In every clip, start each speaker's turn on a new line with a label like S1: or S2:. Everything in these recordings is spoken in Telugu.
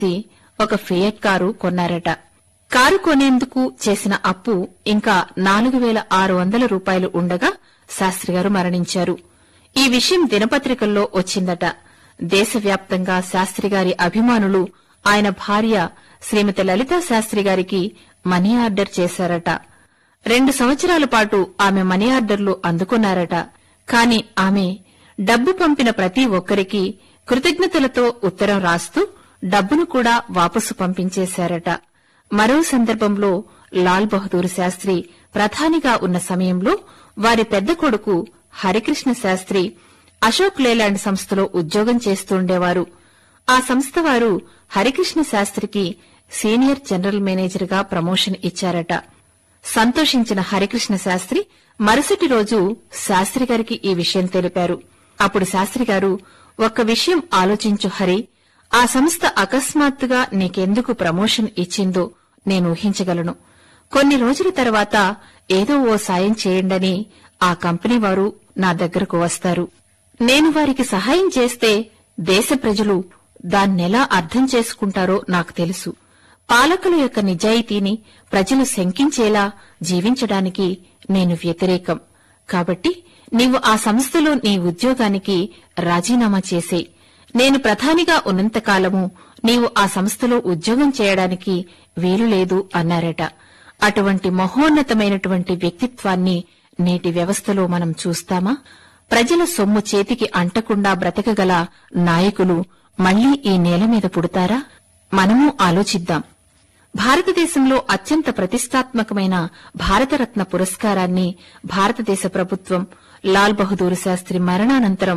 S1: ఒక ఫియట్ కారు కొన్నారట. కారు కొనేందుకు చేసిన అప్పు ఇంకా 4,600 రూపాయలు ఉండగా శాస్త్రిగారు మరణించారు. ఈ విషయం దినపత్రికల్లో వచ్చిందట. దేశవ్యాప్తంగా శాస్త్రిగారి అభిమానులు ఆయన భార్య శ్రీమతి లలితా శాస్త్రిగారికి మనీ ఆర్డర్ చేశారట. 2 సంవత్సరాల పాటు ఆమె మనీ ఆర్డర్లు అందుకున్నారట. కాని ఆమె డబ్బు పంపిన ప్రతి ఒక్కరికి కృతజ్ఞతలతో ఉత్తరం రాస్తూ డబ్బును కూడా వాపసు పంపించేశారట. మరో సందర్భంలో లాల్ బహదూర్ శాస్త్రి ప్రధానిగా ఉన్న సమయంలో వారి పెద్ద కొడుకు హరికృష్ణ శాస్త్రి అశోక్ లేలాండ్ సంస్థలో ఉద్యోగం చేస్తుండేవారు. ఆ సంస్థ వారు హరికృష్ణ శాస్త్రికి సీనియర్ జనరల్ మేనేజర్ గా ప్రమోషన్ ఇచ్చారట. సంతోషించిన హరికృష్ణ శాస్త్రి మరుసటి రోజు శాస్త్రిగారికి ఈ విషయం తెలిపారు. అప్పుడు శాస్త్రిగారు, ఒక్క విషయం ఆలోచించు హరి, ఆ సంస్థ అకస్మాత్తుగా నీకెందుకు ప్రమోషన్ ఇచ్చిందో నేను ఊహించగలను. కొన్ని రోజుల తర్వాత ఏదో ఓ సాయం చేయండని ఆ కంపెనీ వారు నా దగ్గరకు వస్తారు. నేను వారికి సహాయం చేస్తే దేశ ప్రజలు దాన్నెలా అర్థం చేసుకుంటారో నాకు తెలుసు. పాలకుల యొక్క నిజాయితీని ప్రజలు శంకించేలా జీవించడానికి నేను వ్యతిరేకం. కాబట్టి నీవు ఆ సంస్థలో నీ ఉద్యోగానికి రాజీనామా చేసే. నేను ప్రధానిగా ఉన్నంతకాలము నీవు ఆ సంస్థలో ఉద్యోగం చేయడానికి వీలులేదు అన్నారట. అటువంటి మహోన్నతమైనటువంటి వ్యక్తిత్వాన్ని నేటి వ్యవస్థలో మనం చూస్తామా? ప్రజల సొమ్ము చేతికి అంటకుండా బ్రతకగల నాయకులు మళ్లీ ఈ నేల మీద పుడతారా? మనము ఆలోచిద్దాం. భారతదేశంలో అత్యంత ప్రతిష్టాత్మకమైన భారతరత్న పురస్కారాన్ని భారతదేశ ప్రభుత్వం లాల్ బహదూర్ శాస్త్రి మరణానంతరం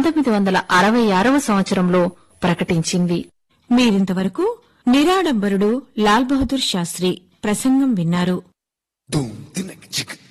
S1: 1966వ సంవత్సరంలో ప్రకటించింది.
S2: మీరింతవరకు నిరాడంబరుడు లాల్ బహదూర్ శాస్త్రి ప్రసంగం విన్నారు.